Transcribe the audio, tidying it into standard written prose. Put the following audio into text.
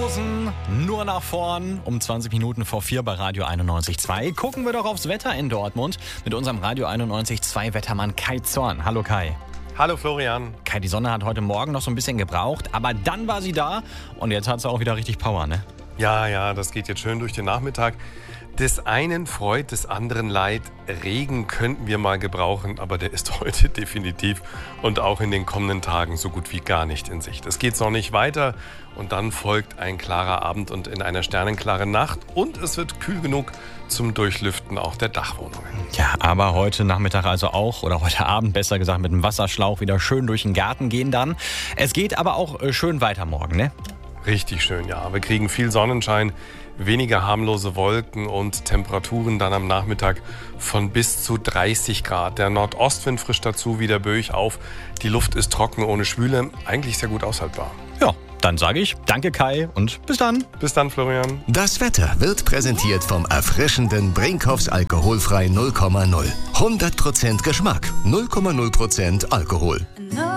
Pausen, nur nach vorn. Um 20 Minuten vor 4 bei Radio 91.2. Gucken wir doch aufs Wetter in Dortmund mit unserem Radio 91.2 Wettermann Kai Zorn. Hallo Kai. Hallo Florian. Kai, die Sonne hat heute Morgen noch so ein bisschen gebraucht, aber dann war sie da und jetzt hat sie auch wieder richtig Power, ne? Ja, das geht jetzt schön durch den Nachmittag. Des einen Freud, des anderen Leid. Regen könnten wir mal gebrauchen, aber der ist heute definitiv und auch in den kommenden Tagen so gut wie gar nicht in Sicht. Es geht sonnig weiter und dann folgt ein klarer Abend und in einer sternenklaren Nacht und es wird kühl genug zum Durchlüften auch der Dachwohnungen. Ja, aber heute Nachmittag also auch, oder heute Abend besser gesagt, mit dem Wasserschlauch wieder schön durch den Garten gehen dann. Es geht aber auch schön weiter morgen, ne? Richtig schön, ja. Wir kriegen viel Sonnenschein, weniger harmlose Wolken und Temperaturen dann am Nachmittag von bis zu 30 Grad. Der Nordostwind frischt dazu wieder böig auf. Die Luft ist trocken ohne Schwüle, eigentlich sehr gut aushaltbar. Ja, dann sage ich danke Kai und bis dann. Bis dann, Florian. Das Wetter wird präsentiert vom erfrischenden Brinkhoffs alkoholfrei 0,0. 100% Geschmack, 0,0% Alkohol. No.